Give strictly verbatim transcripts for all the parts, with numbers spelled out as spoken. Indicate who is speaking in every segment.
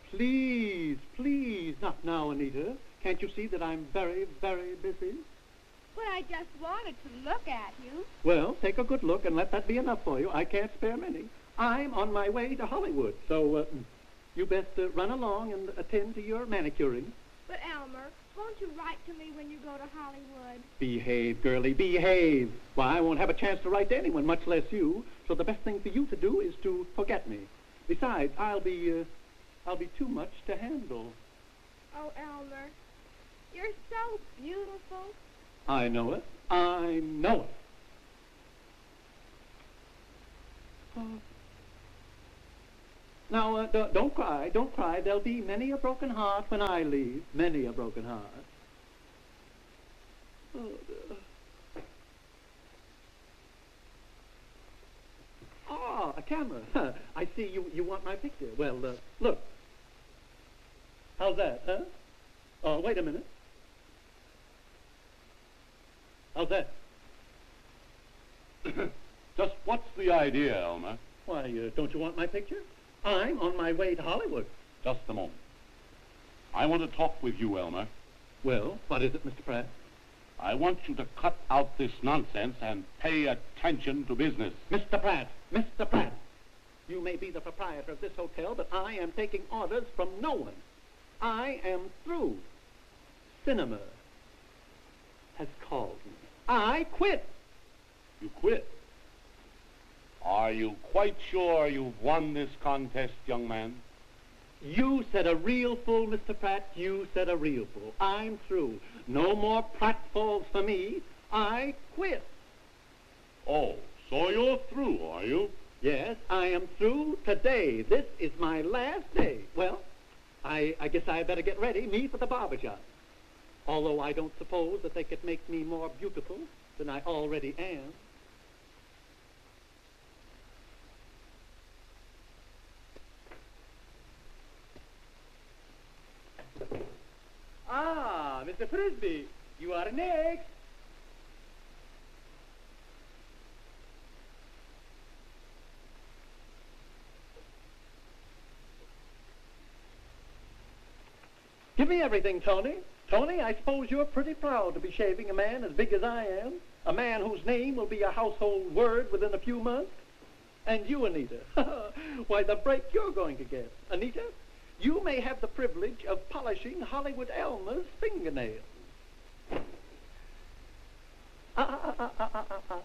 Speaker 1: Please, please, not now, Anita. Can't you see that I'm very, very busy?
Speaker 2: But I just wanted to look at you.
Speaker 1: Well, take a good look and let that be enough for you. I can't spare many. I'm on my way to Hollywood, so uh, you best uh, run along and attend to your manicuring.
Speaker 2: But, Elmer, won't you write to me when you go to Hollywood?
Speaker 1: Behave, girlie, behave. Why, I won't have a chance to write to anyone, much less you, so the best thing for you to do is to forget me. Besides, I'll be, uh, I'll be too much to handle.
Speaker 2: Oh, Elmer, you're so beautiful.
Speaker 1: I know it. I know it. Uh, now, uh, d- don't cry, don't cry. There'll be many a broken heart when I leave. Many a broken heart. Oh, dear. Ah, a camera. I see you, you want my picture. Well, uh, look. How's that, huh? Oh, wait a minute. How's that?
Speaker 3: Just what's the idea, Elmer?
Speaker 1: Why, uh, don't you want my picture? I'm on my way to Hollywood.
Speaker 3: Just a moment. I want to talk with you, Elmer.
Speaker 1: Well, what is it, Mister Pratt?
Speaker 3: I want you to cut out this nonsense and pay attention to business.
Speaker 1: Mister Pratt, Mister Pratt, you may be the proprietor of this hotel, but I am taking orders from no one. I am through. Cinema has called me. I quit.
Speaker 3: You quit? Are you quite sure you've won this contest, young man?
Speaker 1: You said a real fool, Mister Pratt. You said a real fool. I'm through. No more pratfalls for me. I quit.
Speaker 3: Oh, so you're through, are you?
Speaker 1: Yes, I am through today. This is my last day. Well, I, I guess I better get ready, me for the barber shop. Although I don't suppose that they could make me more beautiful than I already am. Ah, Mister Frisbee, you are next. Give me everything, Tony. Tony, I suppose you're pretty proud to be shaving a man as big as I am, a man whose name will be a household word within a few months. And you, Anita, why, the break you're going to get. Anita, you may have the privilege of polishing Hollywood Elmer's fingernails. Ah, ah, ah, ah, ah, ah, ah.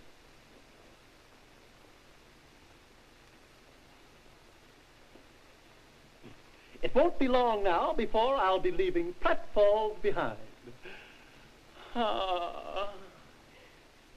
Speaker 1: It won't be long now before I'll be leaving pratfalls behind. Ah.